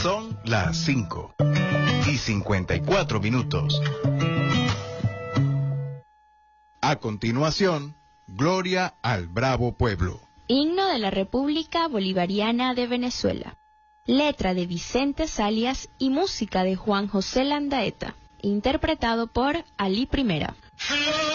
Son las 5:54. A continuación, Gloria al Bravo Pueblo. Himno de la República Bolivariana de Venezuela. Letra de Vicente Salias y música de Juan José Landaeta. Interpretado por Ali Primera.